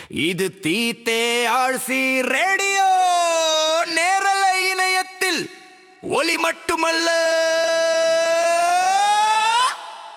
இது தீத்தே ஆழ்சி ரேடியோ நேரலை இணையத்தில் ஒலி மட்டுமல்ல